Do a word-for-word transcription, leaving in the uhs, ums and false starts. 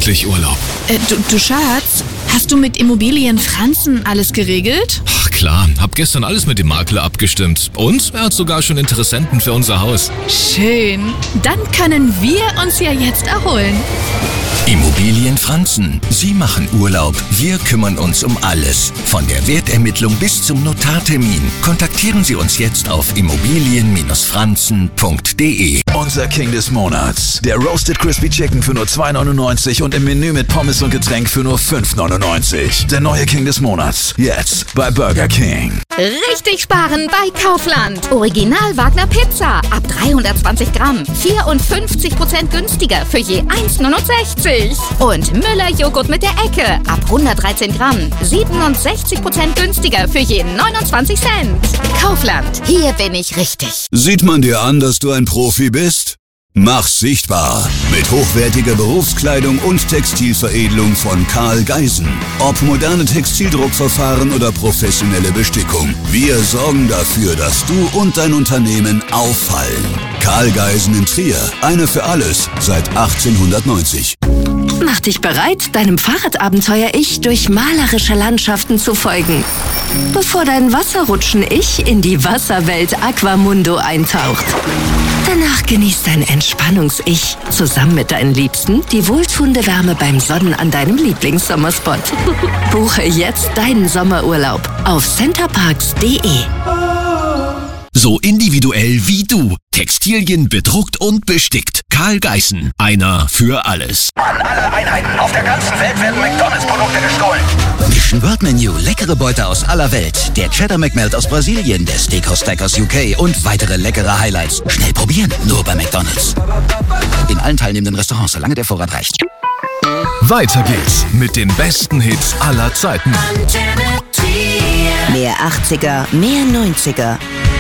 endlich Urlaub. Äh, du, du Schatz, hast du mit Immobilien Franzen alles geregelt? Ach klar, hab gestern alles mit dem Makler abgestimmt. Und er hat sogar schon Interessenten für unser Haus. Schön. Dann können wir uns ja jetzt erholen. Immobilien Franzen. Sie machen Urlaub. Wir kümmern uns um alles. Von der Wertermittlung bis zum Notartermin. Kontaktieren Sie uns jetzt auf immobilien franzen punkt de. Unser King des Monats. Der Roasted Crispy Chicken für nur zwei neunundneunzig und im Menü mit Pommes und Getränk für nur fünf neunundneunzig. Der neue King des Monats. Jetzt bei Burger King. Richtig sparen bei Kaufland. Original Wagner Pizza. Ab dreihundertzwanzig Gramm. vierundfünfzig Prozent günstiger für je eins neunundsechzig. Und Müller Joghurt mit der Ecke. Ab hundertdreizehn Gramm. siebenundsechzig Prozent günstiger für je neunundzwanzig Cent. Kaufland. Hier bin ich richtig. Sieht man dir an, dass du ein Profi bist? Mach's sichtbar mit hochwertiger Berufskleidung und Textilveredelung von Karl Geisen. Ob moderne Textildruckverfahren oder professionelle Bestickung. Wir sorgen dafür, dass du und dein Unternehmen auffallen. Karl Geisen in Trier. Eine für alles seit achtzehnhundertneunzig. Mach dich bereit, deinem Fahrradabenteuer-Ich durch malerische Landschaften zu folgen. Bevor dein Wasserrutschen-Ich in die Wasserwelt Aquamundo eintaucht. Danach genießt dein Entspannungs-Ich zusammen mit deinen Liebsten die wohltuende Wärme beim Sonnen an deinem Lieblingssommerspot. Buche jetzt deinen Sommerurlaub auf centerparks punkt de. So individuell wie du. Textilien bedruckt und bestickt. Karl Geisen. Einer für alles. An alle Einheiten auf der ganzen Welt werden McDonalds-Produkte gestohlen. Mission World Menu. Leckere Beute aus aller Welt. Der Cheddar McMelt aus Brasilien, der Steakhouse Stack aus U K und weitere leckere Highlights. Schnell probieren. Nur bei McDonalds. In allen teilnehmenden Restaurants, solange der Vorrat reicht. Weiter geht's mit den besten Hits aller Zeiten. Mehr achtziger, mehr neunziger.